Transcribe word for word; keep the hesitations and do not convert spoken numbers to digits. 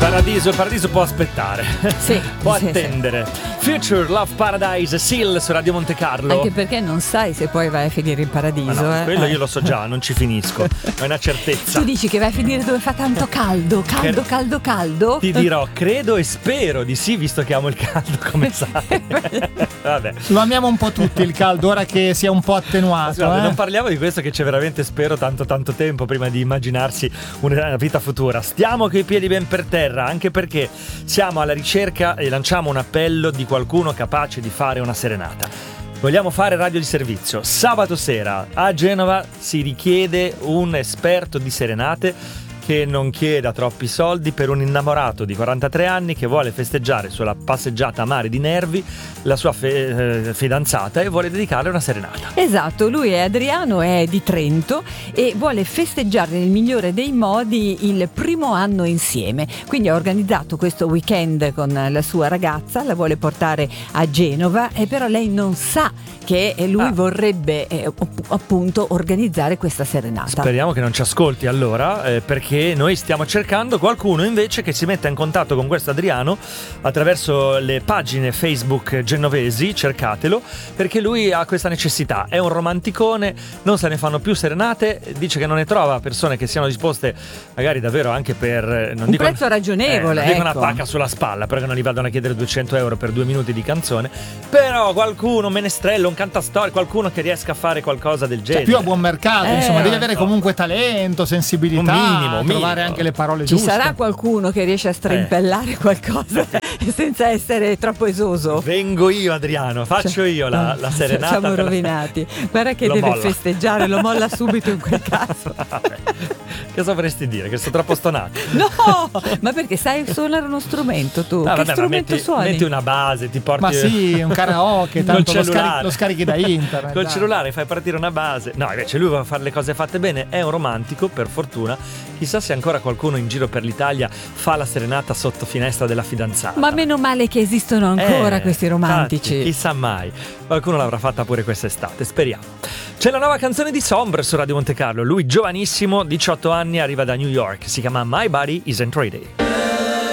Paradiso, il paradiso può aspettare. Sì, può sì, attendere. Sì. Future Love Paradise, Seal su Radio Monte Carlo. Anche perché non sai se poi vai a finire in paradiso. Ma no, eh? quello eh. io lo so già, non ci finisco. È una certezza. Tu dici che vai a finire dove fa tanto caldo, caldo, caldo, caldo? Ti dirò, credo e spero di sì, visto che amo il caldo, come sai. Vabbè. Lo amiamo un po' tutti il caldo, ora che sia un po' attenuato. Guarda, eh? non parliamo di questo, che c'è veramente, spero, tanto tanto tempo prima di immaginarsi una vita futura. Stiamo coi piedi ben per terra, anche perché siamo alla ricerca e lanciamo un appello di qualcuno capace di fare una serenata. Vogliamo fare radio di servizio. Sabato sera a Genova si richiede un esperto di serenate che non chieda troppi soldi per un innamorato di quarantatré anni che vuole festeggiare sulla passeggiata a mare di Nervi la sua fe- eh, fidanzata e vuole dedicarle una serenata. Esatto, lui è Adriano, è di Trento e vuole festeggiare nel migliore dei modi il primo anno insieme. Quindi ha organizzato questo weekend con la sua ragazza, la vuole portare a Genova, e però lei non sa che lui ah. vorrebbe eh, appunto organizzare questa serenata. Speriamo che non ci ascolti allora, eh, perché noi stiamo cercando qualcuno invece che si metta in contatto con questo Adriano attraverso le pagine Facebook genovesi, cercatelo, perché lui ha questa necessità, è un romanticone, non se ne fanno più serenate, dice che non ne trova persone che siano disposte magari davvero anche per non un dico, prezzo ragionevole, eh, non dico ecco. una pacca sulla spalla, perché non gli vadano a chiedere duecento euro per due minuti di canzone, però qualcuno, un menestrello, un cantastorie, qualcuno che riesca a fare qualcosa del genere, cioè, più a buon mercato, eh, insomma, devi avere no. comunque talento, sensibilità, un minimo, un trovare minimo. anche le parole Ci giuste. sarà qualcuno che riesce a strimpellare eh. qualcosa senza essere troppo esoso? Vengo io, Adriano, faccio cioè, io la, la serenata. Siamo per rovinati. Guarda che lo deve molla. festeggiare, lo molla subito in quel caso. Cosa vorresti dire? Che sono troppo stonato? No, ma perché sai suonare uno strumento tu? Ah, che vabbè, strumento metti, suoni? metti una base, ti porti. Ma sì, un karaoke, tanto lo, scarichi, lo scarichi da internet. Col dai. cellulare fai partire una base. No, invece lui va a fare le cose fatte bene, è un romantico, per fortuna. Chissà se ancora qualcuno in giro per l'Italia fa la serenata sotto finestra della fidanzata. Ma meno male che esistono ancora eh, questi romantici. Infatti, chissà mai. Qualcuno l'avrà fatta pure quest'estate, speriamo. C'è la nuova canzone di Sombre su Radio Monte Carlo. Lui giovanissimo, diciotto anni, arriva da New York. Si chiama My Body Isn't Ready.